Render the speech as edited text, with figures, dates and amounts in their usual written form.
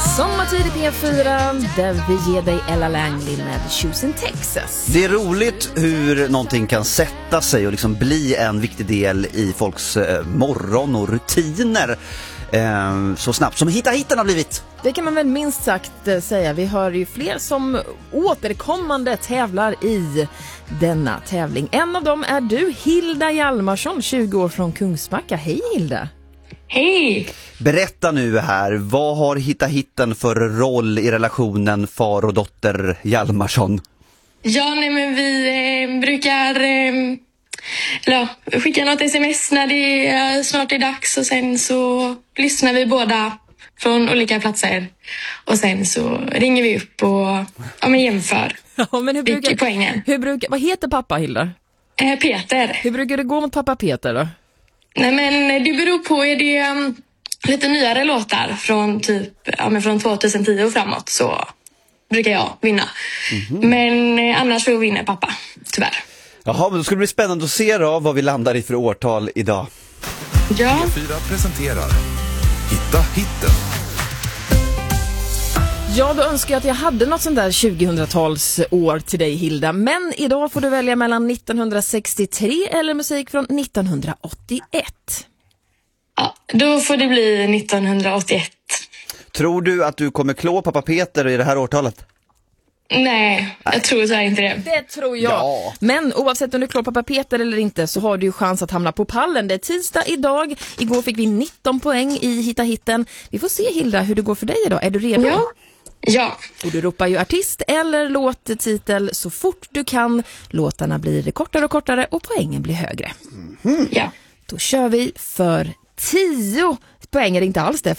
Sommartid i P4 där vi ger dig Ella Langley med Shoes in Texas. Det är roligt hur någonting kan sätta sig och liksom bli en viktig del i folks morgon och rutiner så snabbt som Hitta-hitten har blivit. Det kan man väl minst sagt säga. Vi har ju fler som återkommande tävlar i denna tävling. En av dem är du, Hilda Hjalmarsson, 20 år från Kungsbacka. Hej Hilda! Hej! Berätta nu här, vad har Hitta-hitten för roll i relationen far och dotter Hjalmarsson? Ja, nej men vi brukar skicka något sms när det snart är dags och sen så lyssnar vi båda från olika platser och sen så ringer vi upp och jämför. Ja, men poängen. Vad heter pappa, Hilda? Peter. Hur brukar det gå mot pappa Peter då? Nej men det beror på, är det lite nyare låtar från från 2010 och framåt så brukar jag vinna. Men annars så vinner pappa, tyvärr. Jaha, men då skulle det bli spännande att se då vad vi landar i för årtal idag. Ja. P4 presenterar Hitta-hitten. Ja, då önskar jag att jag hade något sånt där 2000-tals år till dig, Hilda. Men idag får du välja mellan 1963 eller musik från 1981. Ja, då får det bli 1981. Tror du att du kommer klå pappa Peter i det här årtalet? Nej, jag tror så inte det. Det tror jag. Ja. Men oavsett om du klår pappa Peter eller inte så har du ju chans att hamna på pallen. Det är tisdag idag. Igår fick vi 19 poäng i Hitta-hitten. Vi får se, Hilda, hur det går för dig idag. Är du redo? Ja. Och du ropar ju artist eller låttitel så fort du kan. Låtarna blir kortare och kortare och poängen blir högre. Ja. Då kör vi för 10 poäng. Är det inte alls det?